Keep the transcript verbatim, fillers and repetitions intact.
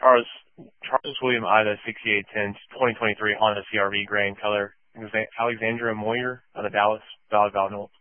Charles Charles William Ida sixty-eight ten twenty twenty-three Honda C R V gray in color. Alexandra Moyer of the Dallas Valley